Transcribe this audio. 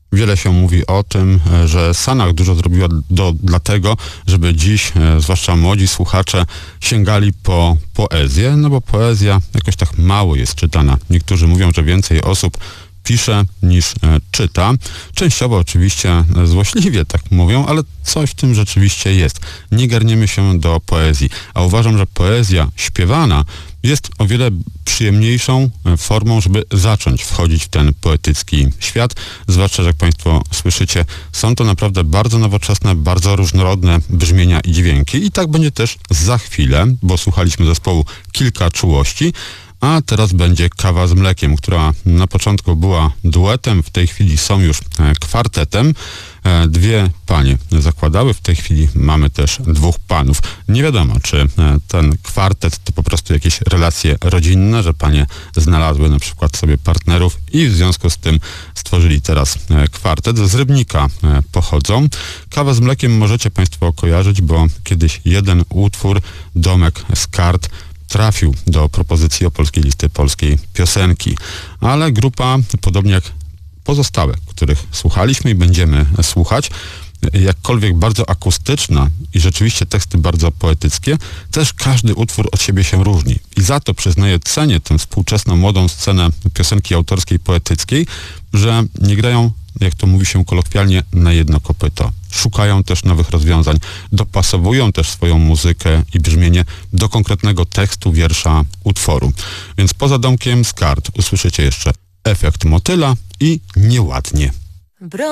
Wiele się mówi o tym, że Sanach dużo zrobiła dlatego, żeby dziś, zwłaszcza młodzi słuchacze, sięgali po poezję, no bo poezja jakoś tak mało jest czytana. Niektórzy mówią, że więcej osób pisze niż czyta. Częściowo oczywiście złośliwie tak mówią, ale coś w tym rzeczywiście jest. Nie garniemy się do poezji, a uważam, że poezja śpiewana jest o wiele przyjemniejszą formą, żeby zacząć wchodzić w ten poetycki świat. Zwłaszcza, że jak Państwo słyszycie, są to naprawdę bardzo nowoczesne, bardzo różnorodne brzmienia i dźwięki. I tak będzie też za chwilę, bo słuchaliśmy zespołu Kilka Czułości, a teraz będzie Kawa z mlekiem, która na początku była duetem, w tej chwili są już kwartetem. Dwie panie zakładały, w tej chwili mamy też dwóch panów. Nie wiadomo, czy ten kwartet to po prostu jakieś relacje rodzinne, że panie znalazły na przykład sobie partnerów i w związku z tym stworzyli teraz kwartet. Z Rybnika pochodzą. Kawę z mlekiem możecie Państwo kojarzyć, bo kiedyś jeden utwór, Domek z kart, trafił do propozycji Opolskiej Listy Polskiej Piosenki. Ale grupa, podobnie jak pozostałe, których słuchaliśmy i będziemy słuchać, jakkolwiek bardzo akustyczna i rzeczywiście teksty bardzo poetyckie, też każdy utwór od siebie się różni. I za to cenię tę współczesną, młodą scenę piosenki autorskiej, poetyckiej, że nie grają, jak to mówi się kolokwialnie, na jedno kopyto. Szukają też nowych rozwiązań, dopasowują też swoją muzykę i brzmienie do konkretnego tekstu, wiersza, utworu. Więc poza Domkiem z kart usłyszycie jeszcze Efekt motyla i Nieładnie.